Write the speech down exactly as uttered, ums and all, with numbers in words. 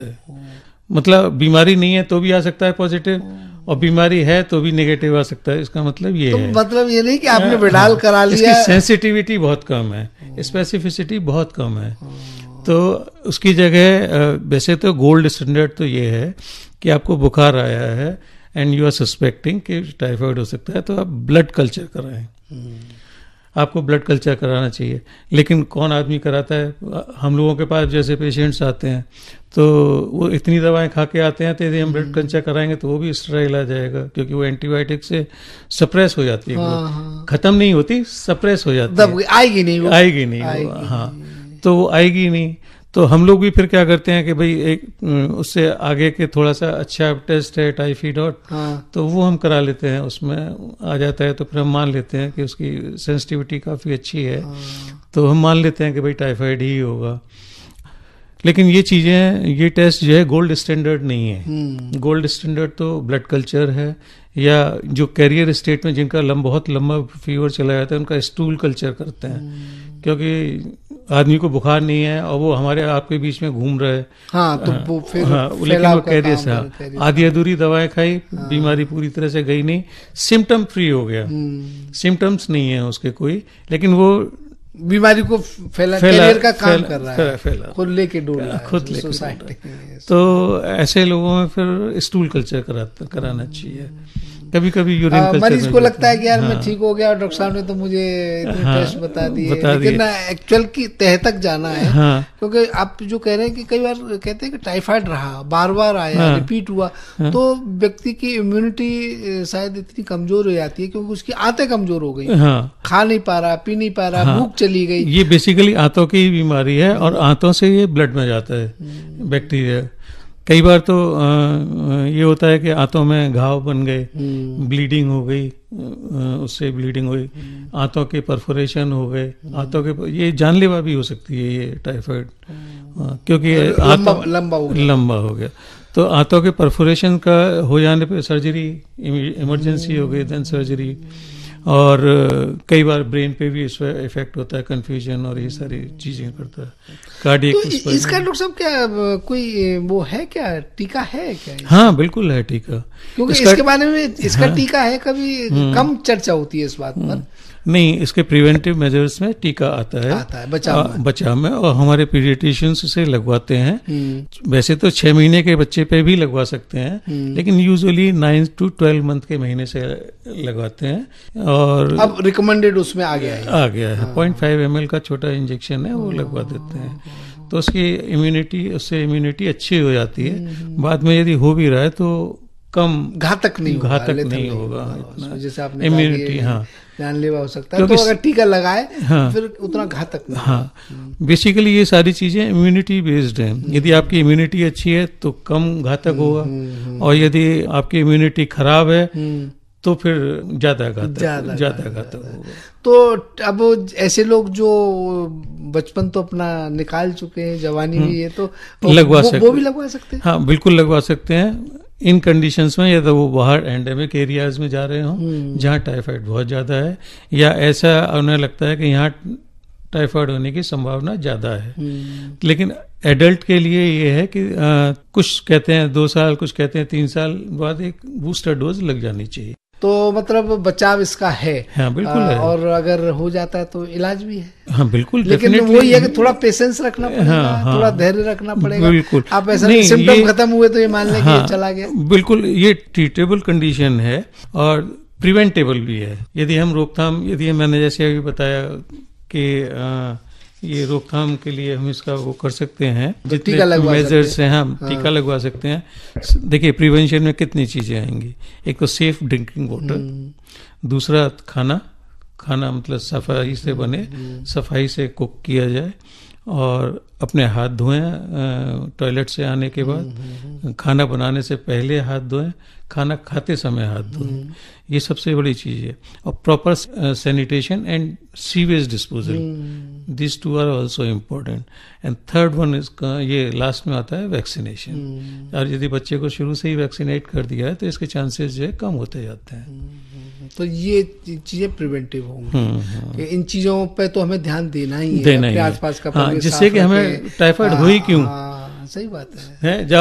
मतलब बीमारी नहीं है तो भी आ सकता है पॉजिटिव, और बीमारी है तो भी नेगेटिव आ सकता है। इसका मतलब ये तो है, मतलब ये नहीं कि आपने विडाल करा लिया, इसकी सेंसिटिविटी बहुत कम है, स्पेसिफिसिटी बहुत कम है। तो उसकी जगह वैसे तो गोल्ड स्टैंडर्ड तो ये है कि आपको बुखार आया है एंड यू आर सस्पेक्टिंग कि टाइफाइड हो सकता है, तो आप ब्लड कल्चर कराएं। आपको ब्लड कल्चर कराना चाहिए। लेकिन कौन आदमी कराता है? हम लोगों के पास जैसे पेशेंट्स आते हैं तो वो इतनी दवाएं खा के आते हैं, तो यदि हम ब्लड कल्चर कराएंगे तो वो भी स्टेराइल आ जाएगा, क्योंकि वो एंटीबायोटिक से सप्रेस हो जाती है। हाँ, हाँ। खत्म नहीं होती, सप्रेस हो जाती है, आएगी नहीं वो, आएगी नहीं आएगी वो, हाँ, तो वो आएगी नहीं। तो हम लोग भी फिर क्या करते हैं कि भाई एक उससे आगे के थोड़ा सा अच्छा टेस्ट है टाइफाइड, हाँ। तो वो हम करा लेते हैं, उसमें आ जाता है तो फिर हम मान लेते हैं कि उसकी सेंसिटिविटी काफ़ी अच्छी है, हाँ। तो हम मान लेते हैं कि भाई टाइफाइड ही होगा। लेकिन ये चीज़ें, ये टेस्ट जो है गोल्ड स्टैंडर्ड नहीं है। गोल्ड स्टैंडर्ड तो ब्लड कल्चर है, या जो कैरियर स्टेट में जिनका लंब बहुत लंबा फीवर चला जाता है उनका स्टूल कल्चर करते हैं, क्योंकि आदमी को बुखार नहीं है और वो हमारे आपके बीच में घूम रहा है। हाँ, तो वो फिर हाँ, लेकिन वो कैरियर से आधी अधूरी दवाएं खाई, हाँ। बीमारी पूरी तरह से गई नहीं, सिम्टम फ्री हो गया, सिम्टम्स नहीं है उसके कोई, लेकिन वो बीमारी को फैला, कैरियर का काम कर रहा है, फैला, खुद लेके डोल रहा है, खुद लेके सोसाइटी। तो ऐसे लोगों में फिर स्टूल कल्चर कराता कराना चाहिए, कभी कभी यूरिन कल्चर। मरीज को लगता है कि यार हाँ। मैं ठीक हो गया और डॉक्टर साहब ने तो मुझे इतने हाँ, टेस्ट बता दिए, लेकिन एक्चुअल की तह तक जाना है। हाँ। क्योंकि आप जो कह रहे हैं कि कई बार कहते हैं कि टाइफाइड रहा, बार बार आया, हाँ। रिपीट हुआ, हाँ। तो व्यक्ति की इम्यूनिटी शायद इतनी कमजोर हो जाती है, क्योंकि उसकी आंतें कमजोर हो गई, हाँ। खा नहीं पा रहा, पी नहीं पा रहा, हाँ। भूख चली गई। ये बेसिकली आंतों की बीमारी है, और आंतों से ये ब्लड में जाता है बैक्टीरिया। कई बार तो आ, ये होता है कि आंतों में घाव बन गए, ब्लीडिंग हो गई, उससे ब्लीडिंग हुई, आंतों के परफोरेशन हो गए, आंतों के, ये जानलेवा भी हो सकती है ये टाइफाइड, क्योंकि लंबा लंबा हो गया, लंबा हो गया। तो आंतों के परफोरेशन का हो जाने पे सर्जरी, इमरजेंसी हो गई, देन सर्जरी। और कई बार ब्रेन पे भी इसमें इफेक्ट होता है, कंफ्यूजन और ये सारी चीजें करता है, कार्डियक। तो इसका डॉक्टर साहब क्या कोई वो है, क्या टीका है क्या? हाँ बिल्कुल है टीका, क्योंकि इसके बारे में इसका हाँ, टीका है, कभी कम चर्चा होती है इस बात पर। नहीं, इसके प्रिवेंटिव मेजर्स में टीका आता है, आता है बचाव में, बचाव में, और हमारे पीडियाट्रिशियंस से लगवाते हैं। वैसे तो छह महीने के बच्चे पे भी लगवा सकते हैं, लेकिन usually nine to twelve month के महीने से लगवाते हैं। और अब रिकमेंडेड उसमें आ गया है, आ गया है पॉइंट फाइव एम एल का छोटा इंजेक्शन है, वो लगवा देते हैं, तो उसकी इम्यूनिटी, उससे इम्यूनिटी अच्छी हो जाती है। बाद में यदि हो भी रहा है तो कम घातक नहीं होगा, घातक नहीं होगा इतना, जैसे आपने इम्यूनिटी हाँ जानलेवा हो सकता है, तो अगर टीका लगाए हाँ, फिर उतना घातक नहीं। हाँ, बेसिकली ये सारी चीजें इम्यूनिटी बेस्ड हैं। यदि आपकी इम्यूनिटी अच्छी है तो कम घातक होगा, और यदि आपकी इम्यूनिटी खराब है तो फिर ज्यादा घातक ज्यादा घातक होगा। तो अब ऐसे लोग जो बचपन तो अपना निकाल चुके हैं, जवानी भी है, तो लगवा सकते, वो भी लगवा सकते हैं। हाँ बिल्कुल लगवा सकते हैं, इन कंडीशंस में, या तो वो बाहर एंडेमिक एरियाज में जा रहे हों जहाँ टाइफाइड बहुत ज्यादा है, या ऐसा उन्हें लगता है कि यहाँ टाइफाइड होने की संभावना ज्यादा है। लेकिन एडल्ट के लिए ये है कि आ, कुछ कहते हैं दो साल, कुछ कहते हैं तीन साल बाद एक बूस्टर डोज लग जानी चाहिए। तो मतलब बचाव इसका है। हाँ बिल्कुल है, और अगर हो जाता है तो इलाज भी है। हाँ बिल्कुल, लेकिन वो ये है कि थोड़ा पेशेंस रखना पड़ेगा, हाँ, हाँ, थोड़ा धैर्य रखना पड़ेगा। बिल्कुल, आप ऐसा नहीं सिम्टम खत्म हुए तो ये मान लें हाँ, कि चला गया। बिल्कुल, ये ट्रीटेबल कंडीशन है और प्रिवेंटेबल भी है। यदि हम रोकथाम, यदि मैंने जैसे अभी बताया कि ये रोकथाम के लिए हम इसका वो कर सकते हैं, जितने मेजर्स हैं हम हाँ। टीका लगवा सकते हैं। देखिए प्रिवेंशन में कितनी चीजें आएंगी, एक तो सेफ ड्रिंकिंग वाटर, दूसरा खाना खाना मतलब सफाई से बने, सफाई से कुक किया जाए, और अपने हाथ धोएं टॉयलेट से आने के बाद, खाना बनाने से पहले हाथ धोएं, खाना खाते समय हाथ धोएं, ये सबसे बड़ी चीज है। और proper sanitation and sewage disposal, this to are also important. And third one is ये लास्ट में आता है वैक्सीनेशन। और यदि बच्चे को शुरू से ही वैक्सीनेट कर दिया है तो इसके चांसेस जो है कम होते जाते हैं। तो ये चीजें प्रिवेंटिव होंगी कि इन चीजों पे तो हमें ध्यान देना ही है, देना अपने ही आसपास का हाँ, जिससे कि हमें टाइफाइड हो ही क्यों, सही बात है, है?